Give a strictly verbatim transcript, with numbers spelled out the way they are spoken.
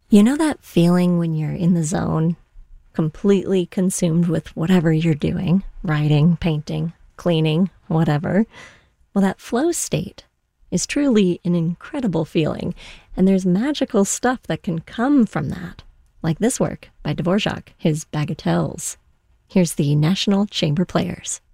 You know that feeling when you're in the zone, completely consumed with whatever you're doing, writing, painting, cleaning, whatever? Well, that flow state is truly an incredible feeling, and there's magical stuff that can come from that, like this work by Dvorak, his Bagatelles. Here's the National Chamber Players.